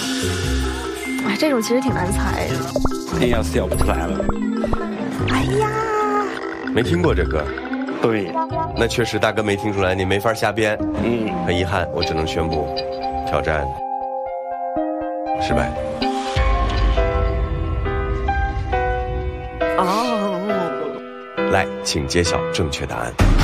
哎，这种其实挺难猜的。 哎呀，笑不出来了。 哎呀， 没听过这歌， 对， 那确实大哥没听出来，你没法瞎编。很遗憾，我只能宣布挑战失败。 哦， 来，请揭晓正确答案。